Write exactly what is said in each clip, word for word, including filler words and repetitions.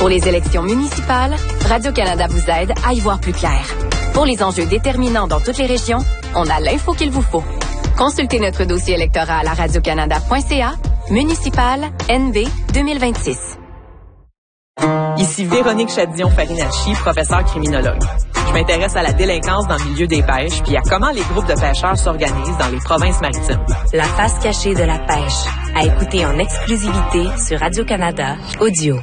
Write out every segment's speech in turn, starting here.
Pour les élections municipales, Radio-Canada vous aide à y voir plus clair. Pour les enjeux déterminants dans toutes les régions, on a l'info qu'il vous faut. Consultez notre dossier électoral à radiocanada point c a, municipal N B deux mille vingt-six. Ici Véronique Chadillon-Farinacci, professeure criminologue. Je m'intéresse à la délinquance dans le milieu des pêches puis à comment les groupes de pêcheurs s'organisent dans les provinces maritimes. La face cachée de la pêche, à écouter en exclusivité sur Radio-Canada Audio.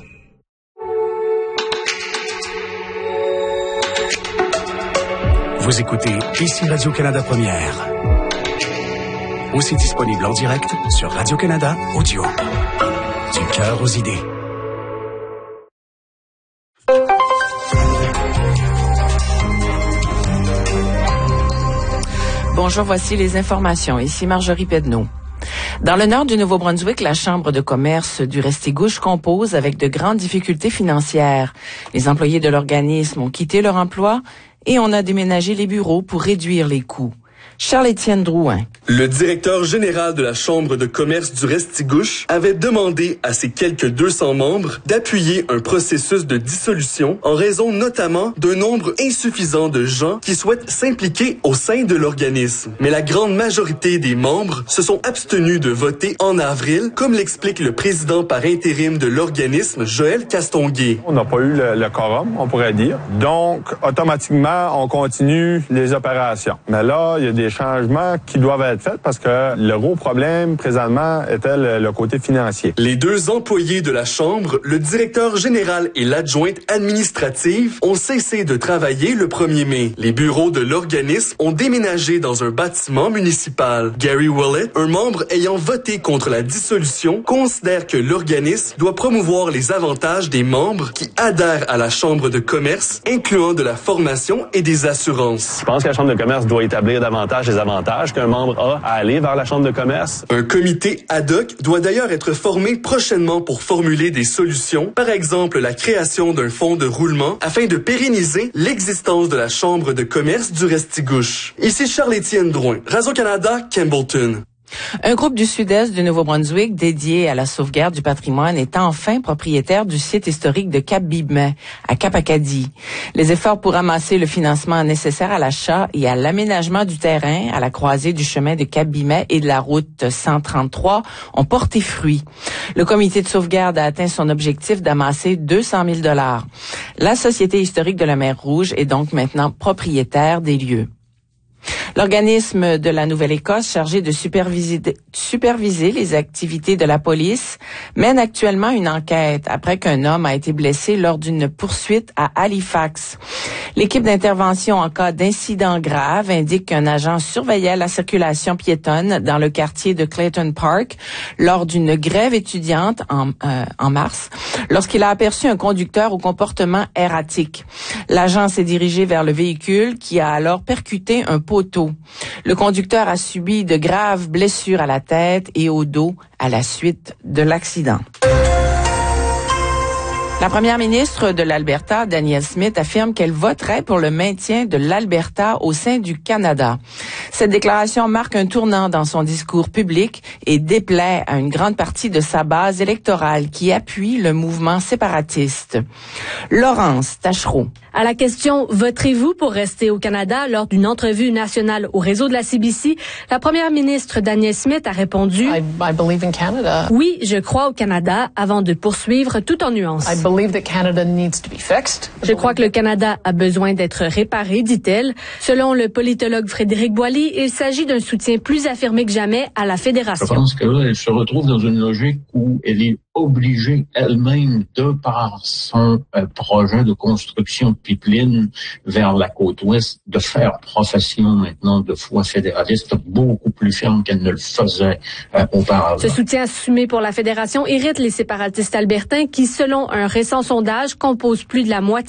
Vous écoutez ici Radio-Canada Première. Aussi disponible en direct sur Radio-Canada Audio. Du cœur aux idées. Bonjour, voici les informations. Ici Marjorie Pedneau. Dans le nord du Nouveau-Brunswick, la Chambre de commerce du Restigouche compose avec de grandes difficultés financières. Les employés de l'organisme ont quitté leur emploi et on a déménagé les bureaux pour réduire les coûts. Charles-Étienne Drouin. Le directeur général de la Chambre de commerce du Restigouche avait demandé à ses quelques deux cents membres d'appuyer un processus de dissolution en raison notamment d'un nombre insuffisant de gens qui souhaitent s'impliquer au sein de l'organisme. Mais la grande majorité des membres se sont abstenus de voter en avril, comme l'explique le président par intérim de l'organisme, Joël Castonguay. On n'a pas eu le, le quorum, on pourrait dire. Donc, automatiquement, on continue les opérations. Mais là, il y a des changements qui doivent être faits parce que le gros problème présentement était le, le côté financier. Les deux employés de la Chambre, le directeur général et l'adjointe administrative, ont cessé de travailler le premier mai. Les bureaux de l'organisme ont déménagé dans un bâtiment municipal. Gary Willett, un membre ayant voté contre la dissolution, considère que l'organisme doit promouvoir les avantages des membres qui adhèrent à la Chambre de commerce, incluant de la formation et des assurances. Je pense que la Chambre de commerce doit établir davantage les avantages qu'un membre a à aller vers la Chambre de commerce. Un comité ad hoc doit d'ailleurs être formé prochainement pour formuler des solutions, par exemple la création d'un fonds de roulement afin de pérenniser l'existence de la Chambre de commerce du Restigouche. Ici Charles-Étienne Drouin, Radio-Canada, Campbellton. Un groupe du sud-est du Nouveau-Brunswick dédié à la sauvegarde du patrimoine est enfin propriétaire du site historique de Cap-Bimet, à Cap-Acadie. Les efforts pour amasser le financement nécessaire à l'achat et à l'aménagement du terrain à la croisée du chemin de Cap-Bimet et de la route cent trente-trois ont porté fruit. Le comité de sauvegarde a atteint son objectif d'amasser deux cent mille dollars. La Société historique de la Mer Rouge est donc maintenant propriétaire des lieux. L'organisme de la Nouvelle-Écosse chargé de superviser, de superviser les activités de la police mène actuellement une enquête après qu'un homme a été blessé lors d'une poursuite à Halifax. L'équipe d'intervention en cas d'incident grave indique qu'un agent surveillait la circulation piétonne dans le quartier de Clayton Park lors d'une grève étudiante en, euh, en mars, lorsqu'il a aperçu un conducteur au comportement erratique. L'agent s'est dirigé vers le véhicule qui a alors percuté un poteau. Le conducteur a subi de graves blessures à la tête et au dos à la suite de l'accident. La première ministre de l'Alberta, Danielle Smith, affirme qu'elle voterait pour le maintien de l'Alberta au sein du Canada. Cette déclaration marque un tournant dans son discours public et déplaît à une grande partie de sa base électorale qui appuie le mouvement séparatiste. Laurence Tachereau. À la question « Voterez-vous pour rester au Canada » lors d'une entrevue nationale au réseau de la C B C, la première ministre Danielle Smith a répondu I, I believe in Canada. « Oui, je crois au Canada » avant de poursuivre tout en nuances. I believe that Canada needs to be fixed. Je crois que le Canada a besoin d'être réparé, dit-elle. Selon le politologue Frédéric Boily, il s'agit d'un soutien plus affirmé que jamais à la Fédération. Je pense qu'elle se retrouve dans une logique où elle est obligée elle-même, de par son euh, projet de construction de pipeline vers la côte ouest, de faire profession maintenant de foi fédéraliste beaucoup plus ferme qu'elle ne le faisait euh, auparavant. Ce soutien assumé pour la Fédération irrite les séparatistes albertains qui, selon un récent sondage, composent plus de la moitié